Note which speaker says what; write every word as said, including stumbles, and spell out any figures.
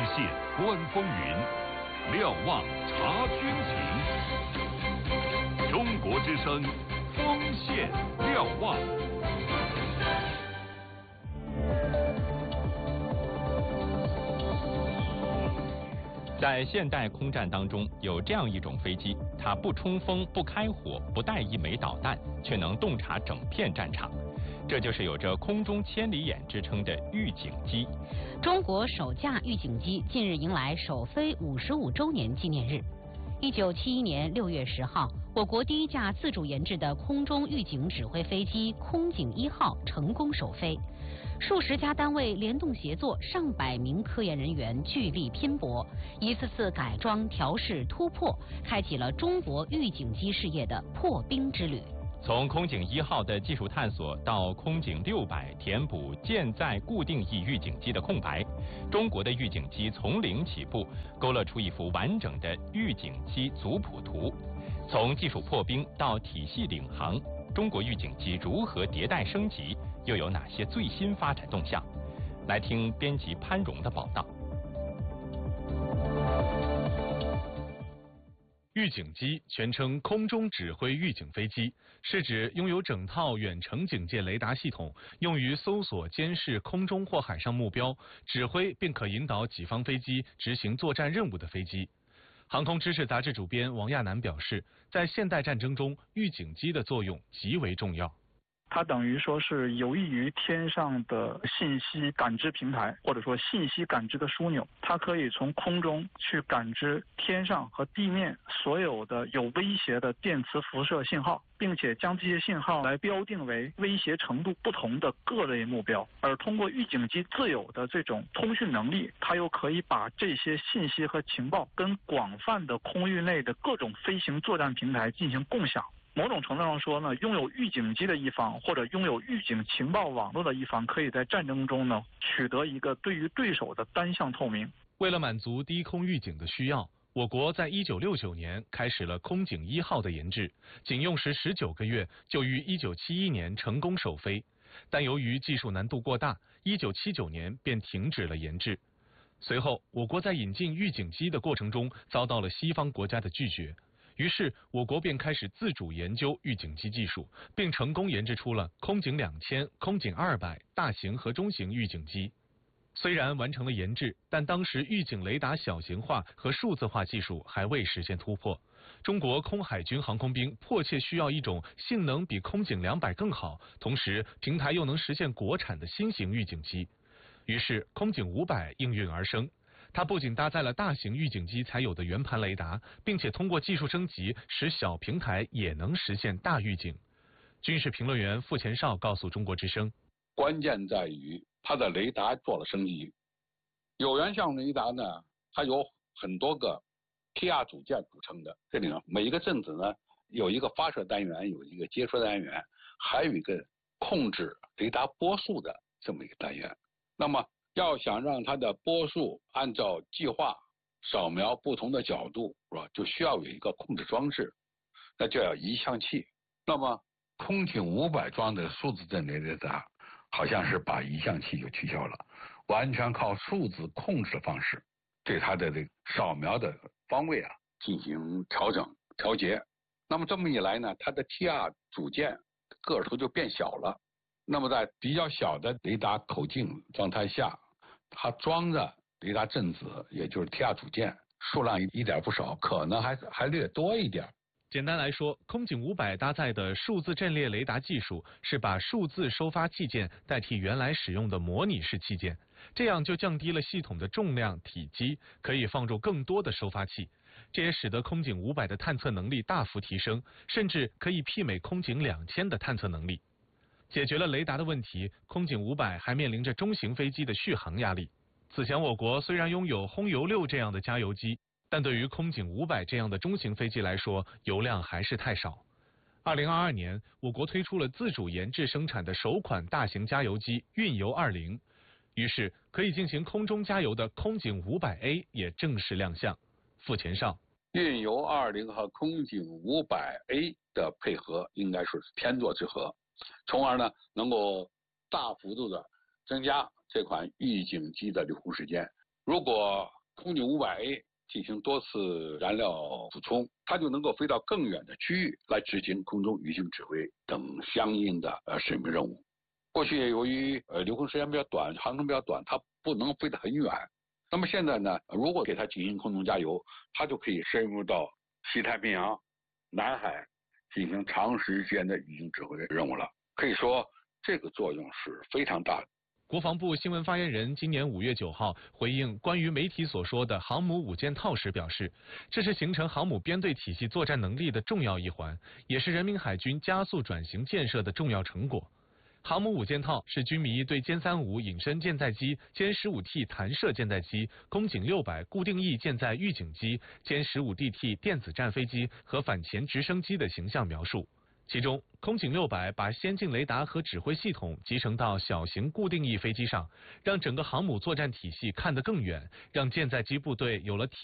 Speaker 1: 线观风云，瞭望察军情。中国之声，锋线瞭望。
Speaker 2: 在现代空战当中，有这样一种飞机，它不冲锋、不开火、不带一枚导弹，却能洞察整片战场。这就是有着空中千里眼之称的预警机。
Speaker 3: 中国首架预警机近日迎来首飞五十五周年纪念日。一九七一年六月十号，我国第一架自主研制的空中预警指挥飞机空警一号成功首飞。数十家单位联动协作，上百名科研人员聚力拼搏，一次次改装、调试、突破，开启了中国预警机事业的破冰之旅。
Speaker 2: 从空警一号的技术探索到空警六百填补舰载固定翼预警机的空白，中国的预警机从零起步，勾勒出一幅完整的预警机族谱图。从技术破冰到体系领航，中国预警机如何迭代升级，又有哪些最新发展动向？来听编辑潘荣的报道。
Speaker 4: 预警机全称空中指挥预警飞机，是指拥有整套远程警戒雷达系统，用于搜索、监视空中或海上目标，指挥并可引导己方飞机执行作战任务的飞机。航空知识杂志主编王亚楠表示，在现代战争中，预警机的作用极为重要。
Speaker 5: 它等于说是有益于天上的信息感知平台，或者说信息感知的枢纽。它可以从空中去感知天上和地面所有的有威胁的电磁辐射信号，并且将这些信号来标定为威胁程度不同的各类目标。而通过预警机自有的这种通讯能力，它又可以把这些信息和情报跟广泛的空域内的各种飞行作战平台进行共享。某种程度上说呢，拥有预警机的一方或者拥有预警情报网络的一方，可以在战争中呢取得一个对于对手的单向透明。
Speaker 4: 为了满足低空预警的需要，我国在一九六九年开始了空警一号的研制，仅用时十九个月就于一九七一年成功首飞。但由于技术难度过大，一九七九年便停止了研制。随后，我国在引进预警机的过程中遭到了西方国家的拒绝。于是，我国便开始自主研究预警机技术，并成功研制出了空警两千、空警二百大型和中型预警机。虽然完成了研制，但当时预警雷达小型化和数字化技术还未实现突破。中国空海军航空兵迫切需要一种性能比空警两百更好，同时平台又能实现国产的新型预警机。于是，空警五百应运而生。它不仅搭载了大型预警机才有的圆盘雷达，并且通过技术升级，使小平台也能实现大预警。军事评论员傅前绍告诉中国之声，
Speaker 6: 关键在于它的雷达做了升级。有源相雷达呢，它有很多个 T R 组件组成的，这里呢每一个阵子呢有一个发射单元，有一个接收单元，还有一个控制雷达波速的这么一个单元。那么要想让它的波速按照计划扫描不同的角度，是吧？就需要有一个控制装置，那就要移向器。那么空警五百装的数字阵列雷达，好像是把移向器就取消了，完全靠数字控制的方式，对它的这个扫描的方位啊进行调整调节。那么这么一来呢，它的 T R 组件个头就变小了。那么在比较小的雷达口径状态下，它装的雷达阵子，也就是 T R 组件数量一点不少，可能还还略多一点。
Speaker 4: 简单来说，空警五百搭载的数字阵列雷达技术是把数字收发器件代替原来使用的模拟式器件，这样就降低了系统的重量体积，可以放入更多的收发器。这也使得空警五百的探测能力大幅提升，甚至可以媲美空警两千的探测能力。解决了雷达的问题，空警五百还面临着中型飞机的续航压力。此前我国虽然拥有轰油六这样的加油机，但对于空警五百这样的中型飞机来说，油量还是太少。二零二二年，我国推出了自主研制生产的首款大型加油机运油二零，于是可以进行空中加油的空警五百 A 也正式亮相。傅前绍，
Speaker 6: 运油二零和空警五百 A 的配合应该说是天作之合，从而呢能够大幅度的增加这款预警机的留空时间。如果空警五百 A 进行多次燃料补充，它就能够飞到更远的区域来执行空中预警指挥等相应的呃使命任务。过去由于呃留空时间比较短，航程比较短，它不能飞得很远。那么现在呢，如果给它进行空中加油，它就可以深入到西太平洋、南海进行长时间的预警指挥任务了。可以说，这个作用是非常大的。
Speaker 4: 国防部新闻发言人今年五月九号回应关于媒体所说的航母五件套时表示，这是形成航母编队体系作战能力的重要一环，也是人民海军加速转型建设的重要成果。航母五件套是军迷对歼三五隐身舰载机、歼十五 T 弹射舰载机、空警六百固定翼舰载预警机、歼十五 D T 电子战飞机和反潜直升机的形象描述。其中，空警六百把先进雷达和指挥系统集成到小型固定翼飞机上，让整个航母作战体系看得更远，让舰载机部队有了体